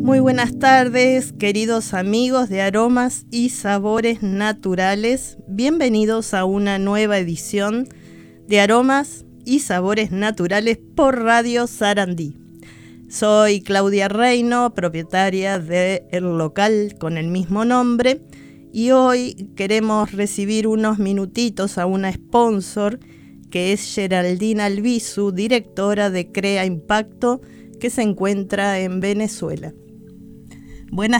Muy buenas tardes, queridos amigos de Aromas y Sabores Naturales. Bienvenidos a una nueva edición de Aromas y Sabores Naturales por Radio Sarandí. Soy Claudia Reino, propietaria del local con el mismo nombre, y hoy queremos recibir unos minutitos a una sponsor que es Geraldine Albizu, directora de Crea Impacto, que se encuentra en Venezuela. Buenas